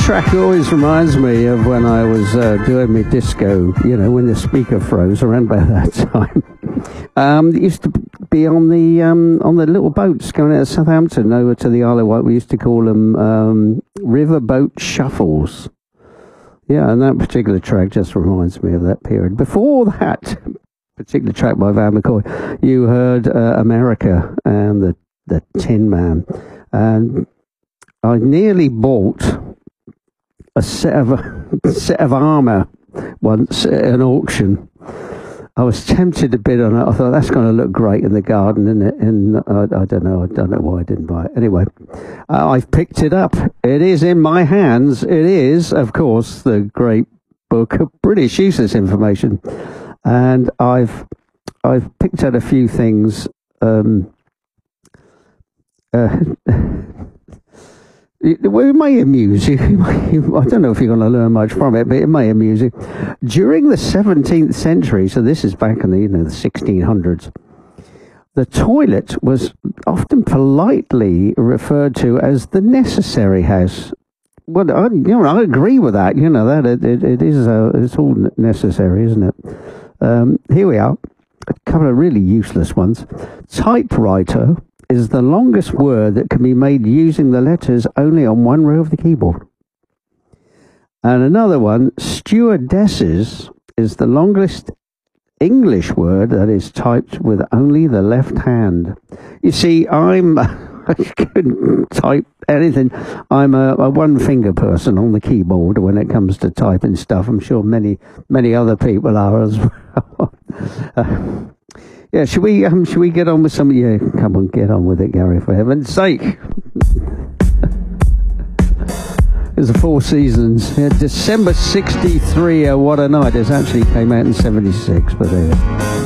track always reminds me of when I was doing my disco, you know, when the speaker froze around about that time. It used to be on the little boats going out of Southampton over to the Isle of Wight. We used to call them river boat shuffles. Yeah, and that particular track just reminds me of that period. Before that particular track by Van McCoy, you heard America and the Tin Man. And I nearly bought a set of armour once at an auction. I was tempted to bid on it. I thought that's going to look great in the garden, isn't it? And I don't know why I didn't buy it. Anyway, I've picked it up. It is in my hands. It is, of course, the great book of British useless information, and I've picked out a few things. It may amuse you. I don't know if you're going to learn much from it, but it may amuse you. During the 17th century, so this is back in the 1600s, the toilet was often politely referred to as the necessary house. Well, I agree with that. You know that it is. It's all necessary, isn't it? Here we are. A couple of really useless ones. Typewriter is the longest word that can be made using the letters only on one row of the keyboard. And another one, stewardesses, is the longest English word that is typed with only the left hand. You see, I couldn't type anything. I'm a one-finger person on the keyboard when it comes to typing stuff. I'm sure many other people are as well. Yeah, should we get on with some? Yeah, come on, get on with it, Gary, for heaven's sake. It's the Four Seasons. Yeah, December '63. What a night! It actually came out in '76, but there.